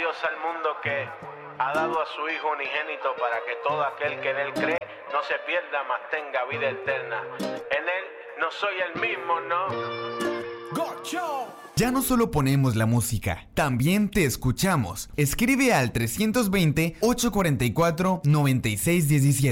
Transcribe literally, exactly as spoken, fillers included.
Dios al mundo que ha dado a su Hijo unigénito para que todo aquel que en Él cree no se pierda, mas tenga vida eterna. En Él no soy el mismo, ¿no? Ya no solo ponemos la música, también te escuchamos. Escribe al trescientos veinte, ochocientos cuarenta y cuatro, noventa y seis diecisiete.